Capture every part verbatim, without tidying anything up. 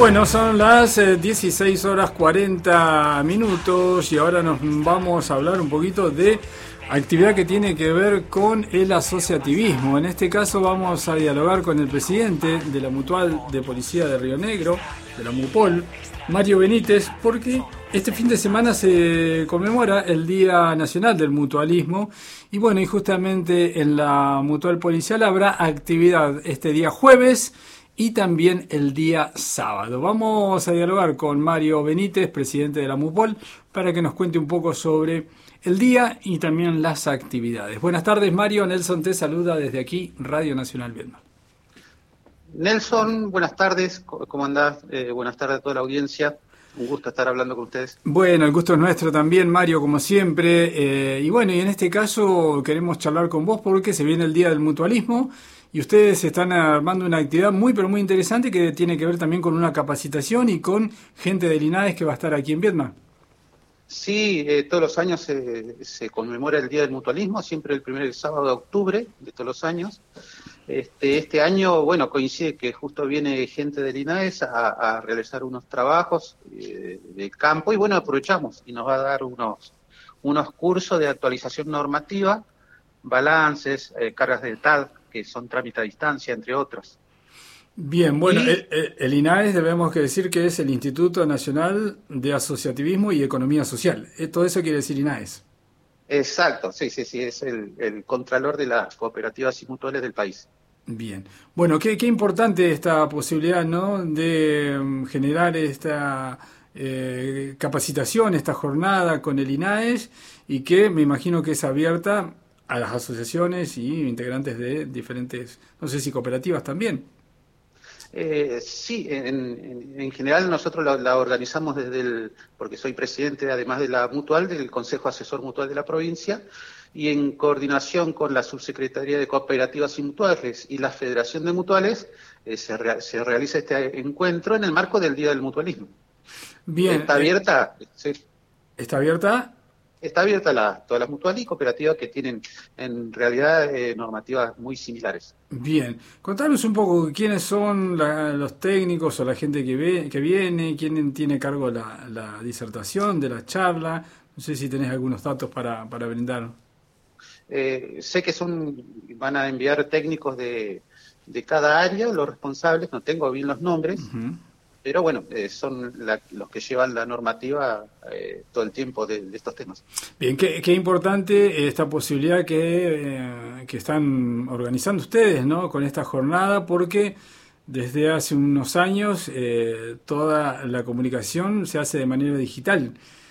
Bueno, son las eh, dieciséis horas cuarenta minutos y ahora nos vamos a hablar un poquito de actividad que tiene que ver con el asociativismo. En este caso vamos a dialogar con el presidente de la Mutual de Policía de Río Negro, de la MUPOL, Mario Benítez, porque este fin de semana se conmemora el Día Nacional del Mutualismo y bueno, y justamente en la Mutual Policial habrá actividad este día jueves y también el día sábado. Vamos a dialogar con Mario Benítez, presidente de la MUPOL, para que nos cuente un poco sobre el día y también las actividades. Buenas tardes, Mario. Nelson te saluda desde aquí, Radio Nacional Viedma. Nelson, buenas tardes. ¿Cómo andás? Eh, buenas tardes a toda la audiencia. Un gusto estar hablando con ustedes. Bueno, el gusto es nuestro también, Mario, como siempre. Eh, y bueno, y en este caso queremos charlar con vos porque se viene el Día del Mutualismo y ustedes están armando una actividad muy, pero muy interesante que tiene que ver también con una capacitación y con gente del INAES que va a estar aquí en Viedma. Sí, eh, todos los años se, se conmemora el Día del Mutualismo, siempre el primer sábado de octubre de todos los años. Este, este año, bueno, coincide que justo viene gente del INAES a, a realizar unos trabajos eh, de campo y bueno, aprovechamos y nos va a dar unos, unos cursos de actualización normativa, balances, eh, cargas de T A D, que son trámite a distancia, entre otros. Bien, bueno, y, el, el, el INAES debemos que decir que es el Instituto Nacional de Asociativismo y Economía Social. Todo eso quiere decir INAES. Exacto, sí, sí, sí, es el, el contralor de las cooperativas y mutuales del país. Bien, bueno, qué, qué importante esta posibilidad, ¿no?, de um, generar esta eh, capacitación, esta jornada con el INAES y que me imagino que es abierta a las asociaciones y integrantes de diferentes, no sé si cooperativas también. Eh, sí, en, en, en general nosotros la, la organizamos desde el, porque soy presidente además de la mutual, del Consejo Asesor Mutual de la provincia, y en coordinación con la Subsecretaría de Cooperativas y Mutuales y la Federación de Mutuales, eh, se, rea, se realiza este encuentro en el marco del Día del Mutualismo. Bien. ¿Está abierta? Eh, sí. ¿Está abierta? Está abierta la, todas las mutuales y cooperativas que tienen en realidad eh, normativas muy similares. Bien, contanos un poco quiénes son la, los técnicos o la gente que, ve, que viene, quién tiene cargo la, la disertación de la charla, no sé si tenés algunos datos para, para brindar. Eh, sé que son van a enviar técnicos de, de cada área, los responsables, no tengo bien los nombres, uh-huh. Pero bueno, eh, son la, los que llevan la normativa eh, todo el tiempo de, de estos temas. Bien, qué, qué importante esta posibilidad que, eh, que están organizando ustedes, ¿no?, con esta jornada, porque desde hace unos años eh, toda la comunicación se hace de manera digital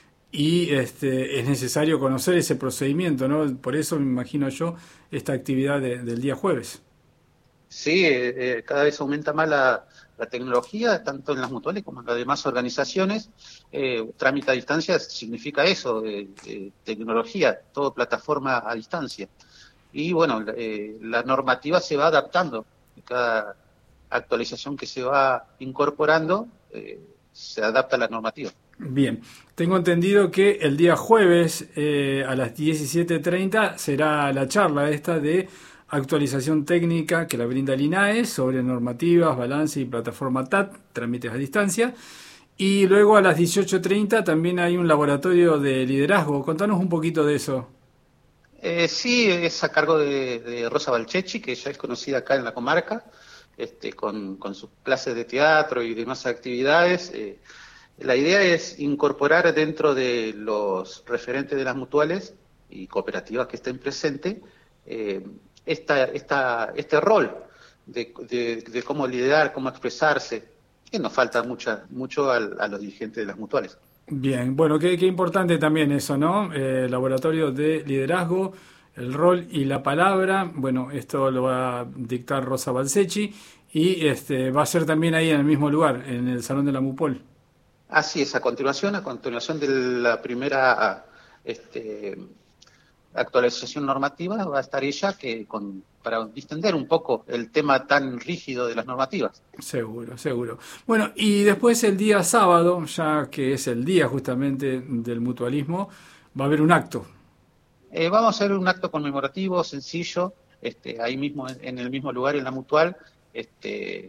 y este, es necesario conocer ese procedimiento, ¿no? Por eso me imagino yo esta actividad de, del día jueves. Sí, eh, cada vez aumenta más la, la tecnología, tanto en las mutuales como en las demás organizaciones. Eh, trámite a distancia significa eso, eh, eh, tecnología, todo plataforma a distancia. Y bueno, eh, la normativa se va adaptando. Cada actualización que se va incorporando eh, se adapta a la normativa. Bien, tengo entendido que el día jueves eh, a las diecisiete treinta será la charla esta de actualización técnica que la brinda el INAES sobre normativas, balance y plataforma T A D, trámites a distancia. Y luego a las dieciocho treinta también hay un laboratorio de liderazgo. Contanos un poquito de eso. Eh, sí, es a cargo de, de Rosa Balchechi, que ya es conocida acá en la comarca, este, con, con sus clases de teatro y demás actividades. Eh, la idea es incorporar dentro de los referentes de las mutuales y cooperativas que estén presentes, eh, Esta, esta, este rol de, de, de cómo liderar, cómo expresarse, que nos falta mucha, mucho a, a los dirigentes de las mutuales. Bien, bueno, qué, qué importante también eso, ¿no? Eh, laboratorio de liderazgo, el rol y la palabra. Bueno, esto lo va a dictar Rosa Balchechi y este, va a ser también ahí en el mismo lugar, en el Salón de la MUPOL. Así es, a continuación, a continuación de la primera este, actualización normativa va a estar ella que con para distender un poco el tema tan rígido de las normativas. Seguro, seguro. Bueno, y después el día sábado, ya que es el día justamente del mutualismo, va a haber un acto. Eh, vamos a hacer un acto conmemorativo, sencillo, este, ahí mismo en, en el mismo lugar, en la mutual, este,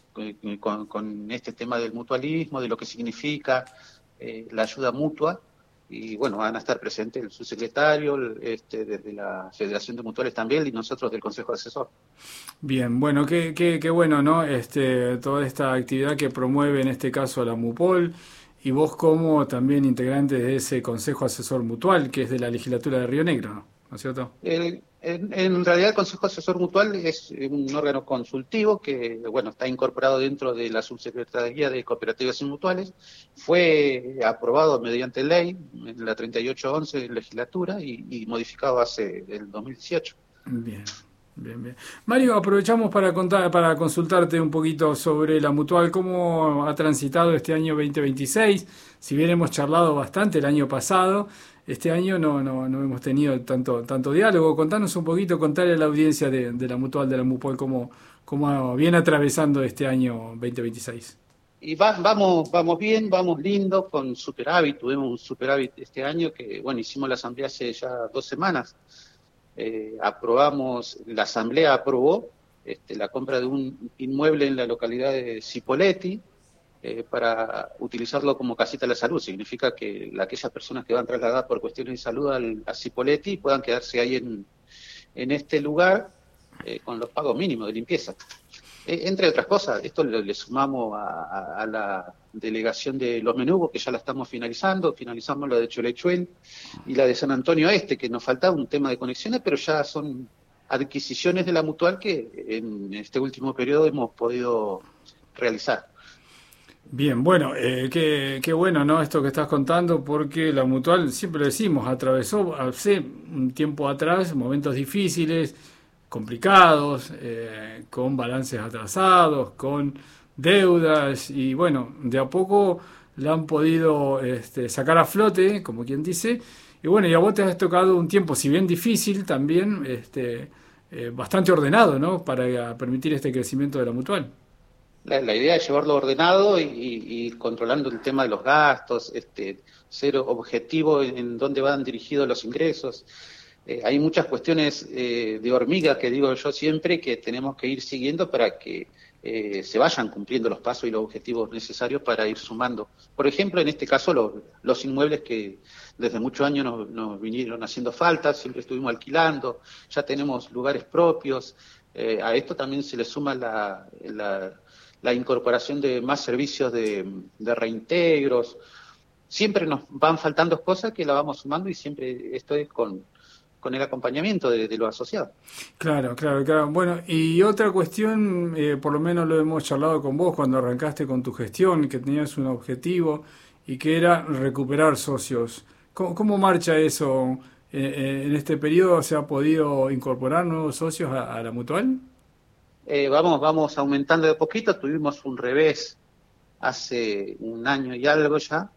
con, con este tema del mutualismo, de lo que significa eh, la ayuda mutua. Y bueno, van a estar presentes el subsecretario, el, este, desde la Federación de Mutuales también, y nosotros del Consejo Asesor. Bien, bueno, qué, qué, qué bueno, ¿no? Este, toda esta actividad que promueve en este caso la MUPOL, y vos como también integrante de ese Consejo Asesor Mutual, que es de la legislatura de Río Negro, ¿no? ¿No es cierto? El, en, en realidad el Consejo Asesor Mutual es un órgano consultivo que, bueno, está incorporado dentro de la Subsecretaría de Cooperativas y Mutuales. Fue aprobado mediante ley en la treinta y ocho once de legislatura y, y modificado hace el dos mil dieciocho. Bien. Bien, bien. Mario, aprovechamos para contar, para consultarte un poquito sobre la Mutual, cómo ha transitado este año veinte veintiséis. Si bien hemos charlado bastante el año pasado, este año no, no, no hemos tenido tanto, tanto diálogo. Contanos un poquito, contarle a la audiencia de, de la Mutual, de la MUPOL, cómo, cómo viene atravesando este año veinte veintiséis. Y va, vamos, vamos bien, vamos lindo, con superávit. Tuvimos un superávit este año que, bueno, hicimos la asamblea hace ya dos semanas. Eh, aprobamos, la Asamblea aprobó este, la compra de un inmueble en la localidad de Cipolletti eh, para utilizarlo como casita de la salud. Significa que la, aquellas personas que van trasladadas por cuestiones de salud al, a Cipolletti puedan quedarse ahí en, en este lugar eh, con los pagos mínimos de limpieza. Eh, entre otras cosas, esto le, le sumamos a, a, a la delegación de Los Menugos, que ya la estamos finalizando, finalizamos la de Cholechuel y la de San Antonio Este, que nos faltaba un tema de conexiones, pero ya son adquisiciones de la Mutual que en este último periodo hemos podido realizar. Bien, bueno, eh, qué, qué bueno, ¿no? Esto que estás contando, porque la Mutual, siempre decimos, atravesó hace un tiempo atrás momentos difíciles, complicados, eh, con balances atrasados, con deudas, y bueno, de a poco la han podido este, sacar a flote, como quien dice, y bueno, y a vos te has tocado un tiempo, si bien difícil, también este, eh, bastante ordenado, ¿no? Para permitir este crecimiento de la Mutual. La, la idea es llevarlo ordenado y, y, y controlando el tema de los gastos, este, ser objetivo en, en dónde van dirigidos los ingresos. Eh, hay muchas cuestiones eh, de hormiga que digo yo siempre que tenemos que ir siguiendo para que eh, se vayan cumpliendo los pasos y los objetivos necesarios para ir sumando. Por ejemplo, en este caso, lo, los inmuebles que desde muchos años nos, nos vinieron haciendo falta, siempre estuvimos alquilando, ya tenemos lugares propios. Eh, a esto también se le suma la, la, la incorporación de más servicios de, de reintegros. Siempre nos van faltando cosas que la vamos sumando y siempre estoy con... con el acompañamiento de, de los asociados. Claro, claro, claro. Bueno, y otra cuestión, eh, por lo menos lo hemos charlado con vos cuando arrancaste con tu gestión, que tenías un objetivo y que era recuperar socios. ¿Cómo, cómo marcha eso? Eh, ¿En este periodo se ha podido incorporar nuevos socios a, a la Mutual? Eh, vamos, vamos aumentando de poquito. Tuvimos un revés hace un año y algo ya,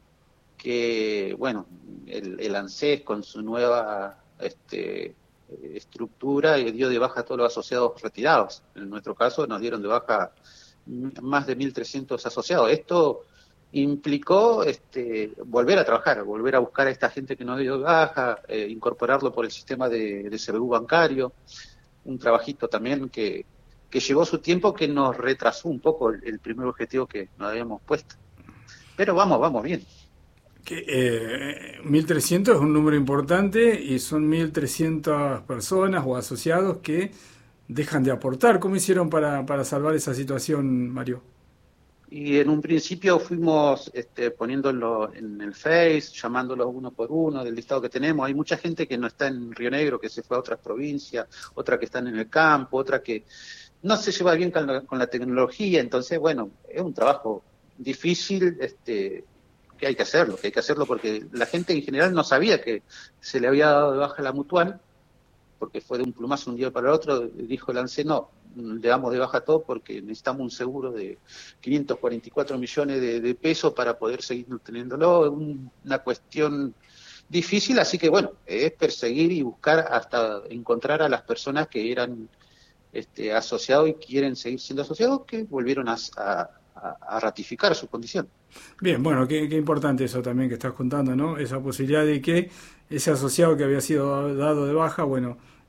que, bueno, el, el ANSES con su nueva este, estructura dio de baja a todos los asociados retirados. En nuestro caso nos dieron de baja más de mil trescientos asociados. Esto implicó este, volver a trabajar, volver a buscar a esta gente que nos dio de baja, eh, incorporarlo por el sistema de, de C B U bancario, un trabajito también que, que llevó su tiempo, que nos retrasó un poco el, el primer objetivo que nos habíamos puesto. Pero vamos, vamos bien. Que, eh, mil trescientos es un número importante y son mil trescientas personas o asociados que dejan de aportar. ¿Cómo hicieron para, para salvar esa situación, Mario? Y en un principio fuimos este, poniéndolo en el Face, llamándolos uno por uno del listado que tenemos. Hay mucha gente que no está en Río Negro, que se fue a otras provincias, otra que están en el campo, otra que no se lleva bien con la, con la tecnología. Entonces, bueno, es un trabajo difícil, este que hay que hacerlo, que hay que hacerlo porque la gente en general no sabía que se le había dado de baja la Mutual, porque fue de un plumazo un día para el otro. Dijo el ANSES, no, le damos de baja todo porque necesitamos un seguro de quinientos cuarenta y cuatro millones de, de pesos para poder seguir teniéndolo. Es un, una cuestión difícil, así que bueno, es perseguir y buscar hasta encontrar a las personas que eran este, asociados y quieren seguir siendo asociados, que volvieron a, a a ratificar su condición. Bien, bueno, qué, qué importante eso también que estás contando, ¿no? Esa posibilidad de que ese asociado que había sido dado de baja, bueno,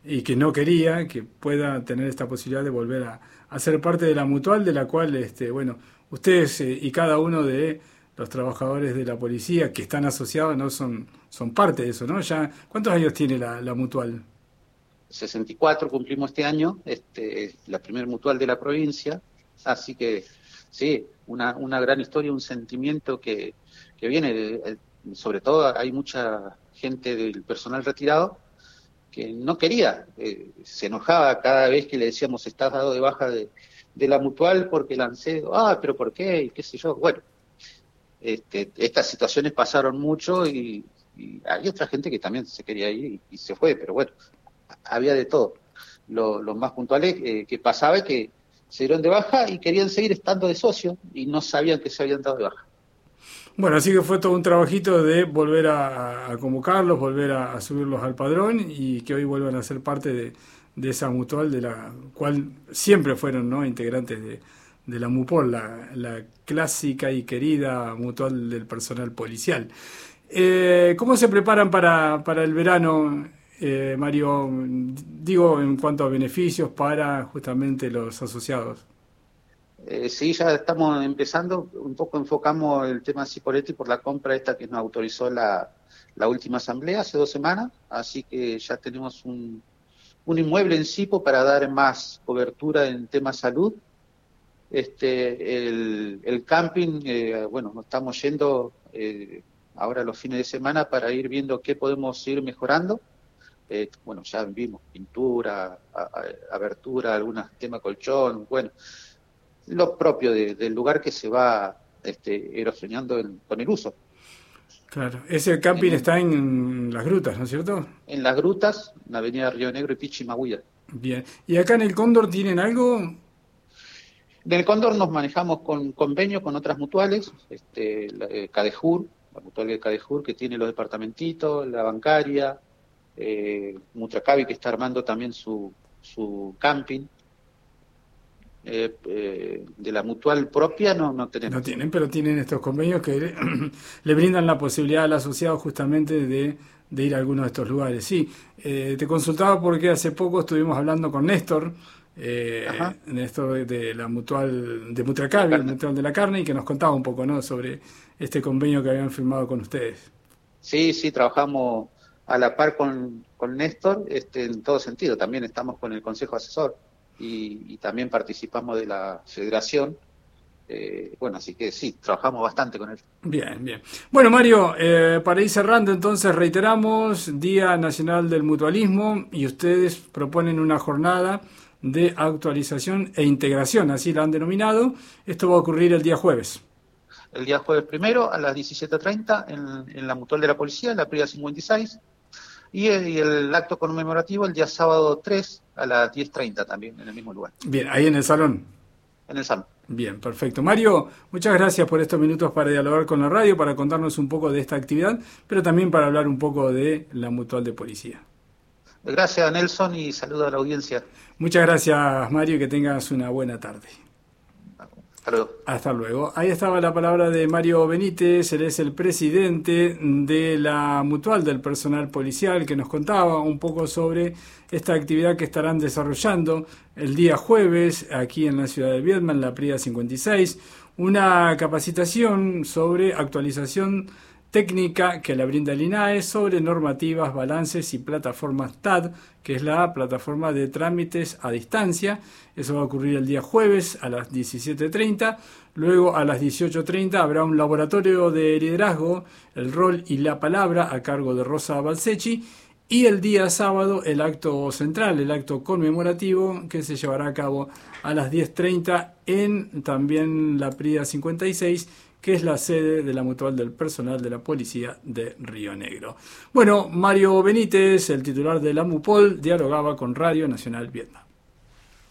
y que no quería, que pueda tener esta posibilidad de volver a, a ser parte de la mutual, de la cual, este, bueno, ustedes eh, y cada uno de los trabajadores de la policía que están asociados, no son, son parte de eso, ¿no? Ya, ¿cuántos años tiene la, la mutual? sesenta y cuatro cumplimos este año, este, la primer mutual de la provincia, así que sí, una, una gran historia, un sentimiento que, que viene, de, sobre todo hay mucha gente del personal retirado que no quería, eh, se enojaba cada vez que le decíamos estás dado de baja de, de la mutual porque lancé, ah, pero ¿por qué? Y qué sé yo, bueno, este, estas situaciones pasaron mucho y, y hay otra gente que también se quería ir y, y se fue, pero bueno, había de todo. Lo, lo más puntuales eh, que pasaba es que se dieron de baja y querían seguir estando de socio y no sabían que se habían dado de baja. Bueno, así que fue todo un trabajito de volver a, a convocarlos, volver a, a subirlos al padrón y que hoy vuelvan a ser parte de, de esa mutual de la cual siempre fueron, ¿no?, integrantes de, de la MUPOL, la, la clásica y querida mutual del personal policial. Eh, ¿Cómo se preparan para, para el verano, eh, Mario? Digo, en cuanto a beneficios para justamente los asociados. Eh, sí, ya estamos empezando, un poco enfocamos el tema Cipolletti por la compra esta que nos autorizó la, la última asamblea hace dos semanas, así que ya tenemos un, un inmueble en Cipo para dar más cobertura en tema salud. Este, el, el camping, eh, bueno, nos estamos yendo eh, ahora los fines de semana para ir viendo qué podemos ir mejorando. Eh, bueno, ya vimos pintura, a, a, abertura, algunos temas colchón, bueno, lo propio de, del lugar que se va este, erosionando en, con el uso. Claro, ese camping en, está en las grutas, ¿no es cierto? En las grutas, en la avenida Río Negro y Pichimahuida. Bien, ¿y acá en el Cóndor tienen algo? En el Cóndor nos manejamos con convenio con otras mutuales, este, la, eh, Cadejur, la mutual de Cadejur que tiene los departamentitos, la bancaria, eh, Mutracavi que está armando también su, su camping. Eh, eh, de la mutual propia no, no tenemos. No tienen, pero tienen estos convenios que le brindan la posibilidad al asociado justamente de, de ir a algunos de estos lugares. Sí, eh, te consultaba porque hace poco estuvimos hablando con Néstor, eh, Néstor de, de la mutual de Mutracavi, el mutual de la carne, y que nos contaba un poco, ¿no?, sobre este convenio que habían firmado con ustedes. Sí, sí, trabajamos a la par con, con Néstor, este, en todo sentido. También estamos con el Consejo Asesor. Y, y también participamos de la federación, eh, bueno, así que sí, trabajamos bastante con él. Bien, bien. Bueno, Mario, eh, para ir cerrando, entonces reiteramos, Día Nacional del Mutualismo, y ustedes proponen una jornada de actualización e integración, así la han denominado. Esto va a ocurrir el día jueves. El día jueves primero a las diecisiete treinta en, en la mutual de la policía, en la Prida cincuenta y seis. Y el, y el acto conmemorativo el día sábado tres a las diez treinta también, en el mismo lugar. Bien, ahí en el salón. En el salón. Bien, perfecto. Mario, muchas gracias por estos minutos para dialogar con la radio, para contarnos un poco de esta actividad, pero también para hablar un poco de la mutual de policía. Gracias, Nelson, y saludo a la audiencia. Muchas gracias, Mario, y que tengas una buena tarde. Hasta luego. Hasta luego. Ahí estaba la palabra de Mario Benítez, él es el presidente de la mutual del personal policial, que nos contaba un poco sobre esta actividad que estarán desarrollando el día jueves aquí en la ciudad de Viedma, en la Prida cincuenta y seis, una capacitación sobre actualización técnica que la brinda el I N A E sobre normativas, balances y plataformas T A D, que es la plataforma de trámites a distancia. Eso va a ocurrir el día jueves a las diecisiete treinta. Luego a las dieciocho treinta habrá un laboratorio de liderazgo, el rol y la palabra a cargo de Rosa Balsechi. Y el día sábado el acto central, el acto conmemorativo, que se llevará a cabo a las diez treinta en también la Prida cincuenta y seis, que es la sede de la mutual del personal de la policía de Río Negro. Bueno, Mario Benítez, el titular de la MUPOL, dialogaba con Radio Nacional Viedma.